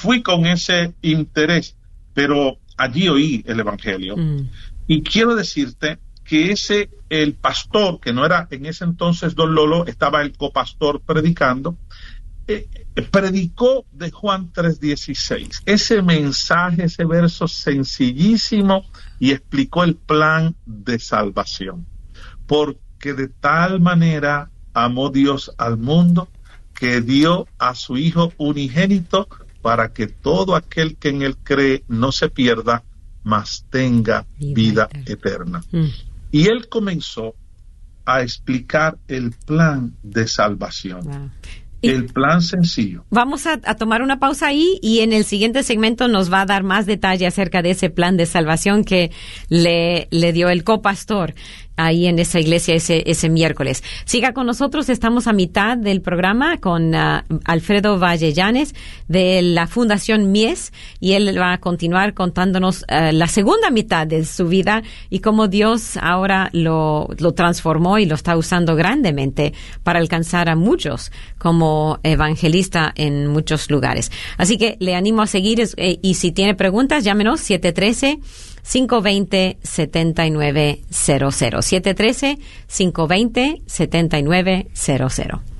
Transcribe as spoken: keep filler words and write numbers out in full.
fui con ese interés, pero allí oí el evangelio. Mm. Y quiero decirte que ese, el pastor, que no era en ese entonces Don Lolo, estaba el copastor predicando, eh, predicó de Juan tres dieciséis, ese mensaje, ese verso sencillísimo, y explicó el plan de salvación. Porque de tal manera amó Dios al mundo, que dio a su Hijo unigénito, para que todo aquel que en él cree no se pierda, mas tenga vida, vida eterna. Mm. Y él comenzó a explicar el plan de salvación. Wow. El plan sencillo. Vamos a, a tomar una pausa ahí y en el siguiente segmento nos va a dar más detalle acerca de ese plan de salvación que le, le dio el copastor ahí en esa iglesia ese, ese miércoles. Siga con nosotros, estamos a mitad del programa con uh, Alfredo Vallellanes de la Fundación Mies, y él va a continuar contándonos uh, la segunda mitad de su vida y cómo Dios ahora lo, lo transformó y lo está usando grandemente para alcanzar a muchos como evangelista en muchos lugares. Así que le animo a seguir eh, y si tiene preguntas, llámenos siete uno tres, cinco dos cero, siete nueve cero cero. siete uno tres, cinco dos cero, siete nueve cero cero.